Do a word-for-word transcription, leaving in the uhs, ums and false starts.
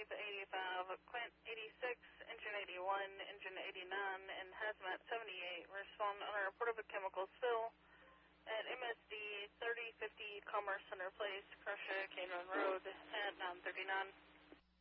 Chief eighty-five, Quint eighty-six, Engine eighty-one, Engine eighty-nine, and Hazmat seventy-eight respond on a report of a chemical spill at M S D thirty fifty Commerce Center Place, Crusher, Cane Run Road at nine thirty-nine.